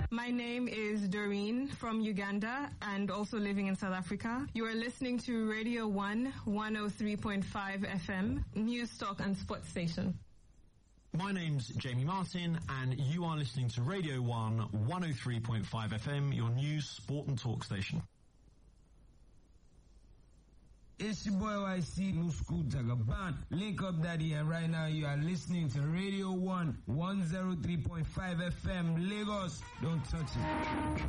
My name is Doreen from Uganda and also living in South Africa. You are listening to Radio 1 103.5 FM, News Talk and Sports Station. My name's Jamie Martin, and you are listening to Radio 1 103.5 FM, your news, sport and talk station. It's your boy YC, New School Tagaban. Link up daddy, and right now you are listening to Radio 1 103.5 FM, Lagos. Don't touch it.